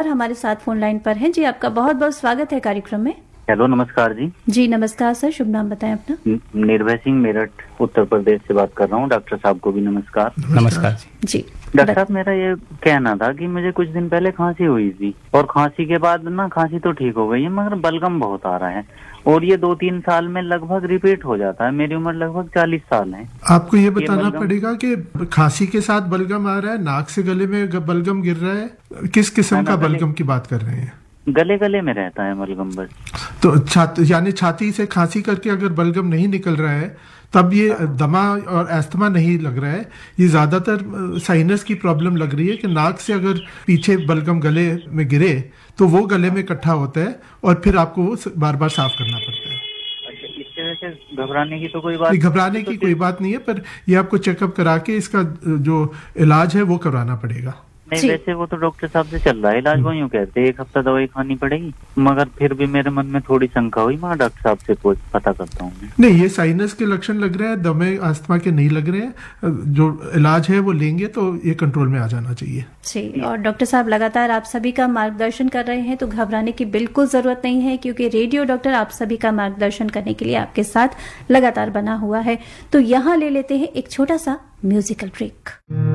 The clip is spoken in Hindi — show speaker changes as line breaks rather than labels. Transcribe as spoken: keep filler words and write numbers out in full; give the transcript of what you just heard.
कॉलर हमारे साथ फोन लाइन पर हैं। जी, आपका बहुत बहुत स्वागत है कार्यक्रम में।
हेलो, नमस्कार जी।
जी नमस्कार सर, शुभ नाम बताएं अपना।
निर्भय सिंह, मेरठ उत्तर प्रदेश से बात कर रहा हूँ। डॉक्टर साहब को भी नमस्कार।
नमस्कार
जी
डॉक्टर साहब, मेरा ये कहना था कि मुझे कुछ दिन पहले खांसी हुई थी और खांसी के बाद ना खांसी तो ठीक हो गई है, मगर बलगम बहुत आ रहा है और ये दो तीन साल में लगभग रिपीट हो जाता है। मेरी उम्र लगभग चालीस साल है।
आपको ये बताना पड़ेगा कि खांसी के साथ बलगम आ रहा है, नाक से गले में बलगम गिर रहा है, किस किस्म का बलगम की बात कर रहे हैं?
गले गले में रहता है बलगम बस।
तो छाती यानी छाती से खांसी करके अगर बलगम नहीं निकल रहा है तब ये दमा और अस्थमा नहीं लग रहा है, ये ज्यादातर साइनस की प्रॉब्लम लग रही है कि नाक से अगर पीछे बलगम गले में गिरे तो वो गले में इकट्ठा होता है और फिर आपको वो बार बार साफ करना पड़ता है।
इससे वैसे घबराने की तो कोई बात
घबराने की कोई बात नहीं है, पर ये आपको चेकअप करा के इसका जो इलाज है वो करवाना पड़ेगा।
नहीं, वैसे वो तो डॉक्टर साहब से चल रहा है इलाज, वो यूँ कहते हैं एक हफ्ता दवाई खानी पड़ेगी, मगर फिर भी मेरे मन में थोड़ी शंका हुई, मैं डॉक्टर साहब से कुछ पता करता हूँ।
नहीं, ये साइनस के लक्षण लग रहे हैं, दमे अस्थमा के नहीं लग रहे हैं। जो इलाज है वो लेंगे तो ये कंट्रोल में आ जाना चाहिए।
जी, और डॉक्टर साहब लगातार आप सभी का मार्गदर्शन कर रहे हैं, तो घबराने की बिल्कुल जरूरत नहीं है, क्योंकि रेडियो डॉक्टर आप सभी का मार्गदर्शन करने के लिए आपके साथ लगातार बना हुआ है। तो यहाँ ले लेते हैं एक छोटा सा म्यूजिकल ब्रेक।